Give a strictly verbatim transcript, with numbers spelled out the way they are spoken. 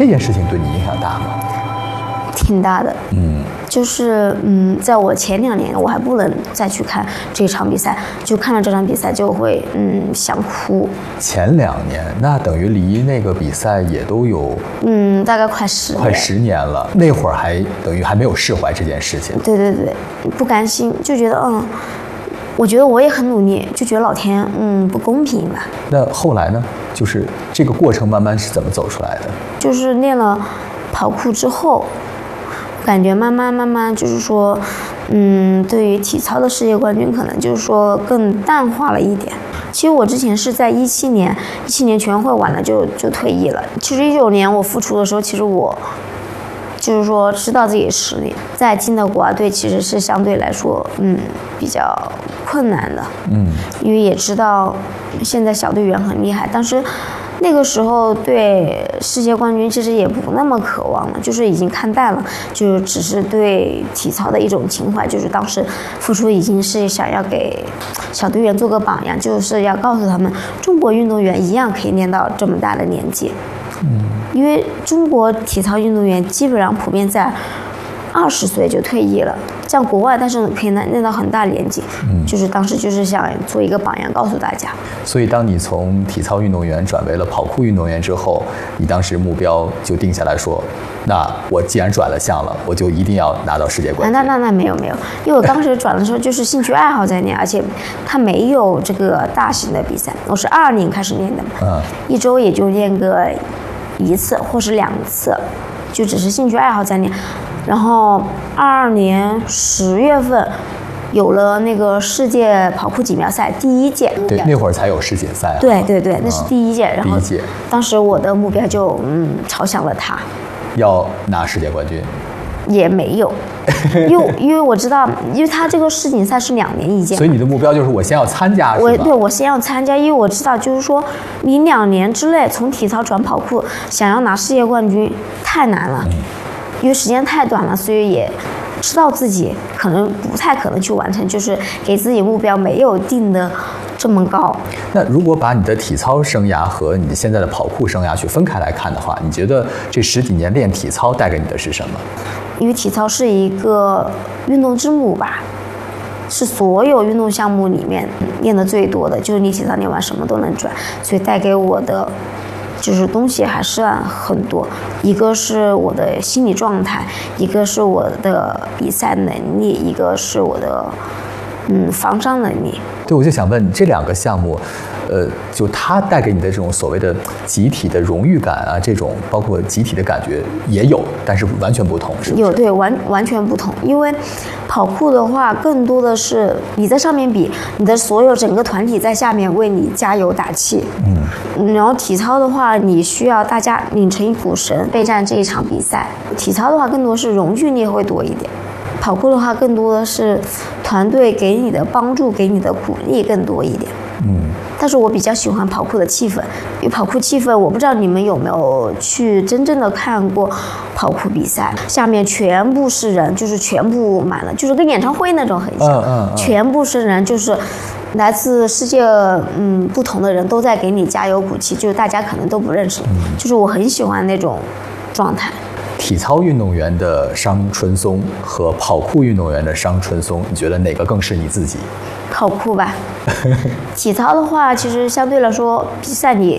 这件事情对你影响大吗？ 挺大的， 嗯， 就是嗯，在我前两年我还不能再去看这场比赛，就看了这场比赛就会嗯想哭。 前两年，那等于离那个比赛也都有嗯，大概快十年快十年了，那会儿还等于还没有释怀这件事情。 对对对，不甘心，就觉得嗯，我觉得我也很努力，就觉得老天嗯不公平吧。 那后来呢？就是这个过程慢慢是怎么走出来的？ 就是练了跑酷之后。感觉慢慢慢慢就是说，嗯，对于体操的世界冠军可能就是说更淡化了一点。其实我之前是在一七年，一七年全运会完了就就退役了。其实一九年我复出的时候，其实我就是说知道自己的实力，在进到国家队其实是相对来说，嗯，比较困难的。 嗯， 因为也知道现在小队员很厉害，但是。那个时候对世界冠军其实也不那么渴望了，就是已经看淡了，就是只是对体操的一种情怀，就是当时付出已经是想要给小队员做个榜样，就是要告诉他们，中国运动员一样可以练到这么大的年纪。 嗯， 因为中国体操运动员基本上普遍在二十岁就退役了，像国外但是可以练到很大年纪。嗯，就是当时就是想做一个榜样，告诉大家。 所以当你从体操运动员转为了跑酷运动员之后，你当时目标就定下来说，那我既然转了项了，我就一定要拿到世界冠军。 那那那没有没有，因为我当时转的时候就是兴趣爱好在练，而且它没有这个大型的比赛。我是二二年开始练的嘛，嗯，一周也就练个一次或是两次，就只是兴趣爱好在练。然后二二年十月份有了那个世界跑酷锦标赛第一届， 对，那会儿才有世锦赛、啊。 对对对，那是第一届。嗯、然后第一届， 当时我的目标就嗯朝向了它， 要拿世界冠军。 也没有，因为因为我知道，因为他这个世锦赛是两年一届， 所以你的目标就是我先要参加， 我对我先要参加，因为我知道就是说你两年之内从体操转跑酷，想要拿世界冠军太难了。嗯，因为时间太短了，所以也知道自己可能不太可能去完成，就是给自己目标没有定的这么高。 那如果把你的体操生涯和你现在的跑酷生涯去分开来看的话，你觉得这十几年练体操带给你的是什么？ 因为体操是一个运动之母吧，是所有运动项目里面练的最多的，就是你体操练完什么都能转，所以带给我的就是东西还是很多，一个是我的心理状态，一个是我的比赛能力，一个是我的嗯防伤能力。 对，我就想问这两个项目，呃，就它带给你的这种所谓的集体的荣誉感啊，这种包括集体的感觉也有，但是完全不同，是不是？ 有，对，完完全不同。因为跑酷的话，更多的是你在上面比，你的所有整个团体在下面为你加油打气。嗯，然后体操的话，你需要大家拧成一股绳备战这一场比赛。体操的话，更多是荣誉力会多一点。跑酷的话，更多的是团队给你的帮助、给你的鼓励更多一点。嗯，但是我比较喜欢跑酷的气氛，因为跑酷气氛，我不知道你们有没有去真正的看过跑酷比赛，下面全部是人，就是全部满了，就是跟演唱会那种很像，嗯嗯嗯、全部是人，就是来自世界嗯不同的人都在给你加油鼓气，就是大家可能都不认识，嗯、就是我很喜欢那种状态。 体操运动员的伤春松和跑酷运动员的伤春松，你觉得哪个更是你自己？ 跑酷吧。体操的话，其实相对来说，比赛你